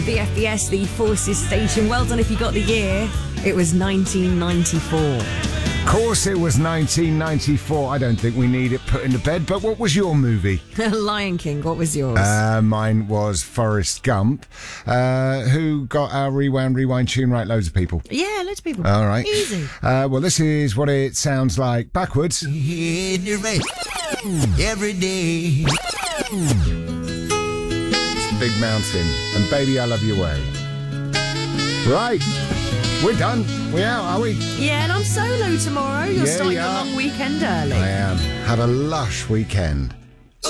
The FBS, the Forces Station. Well done if you got the year. It was 1994. Of course it was 1994. I don't think we need it put into bed, but what was your movie? Lion King, what was yours? Mine was Forrest Gump. Who got our rewind tune right? Loads of people. Yeah, loads of people. All right. Easy. Well, this is what it sounds like backwards. In the rain, every day. Big Mountain and Baby I Love Your Way. Right, we're done. We out, are we? Yeah, and I'm solo tomorrow. You're Yeah, starting you a are. long weekend early. I am. Have a lush weekend.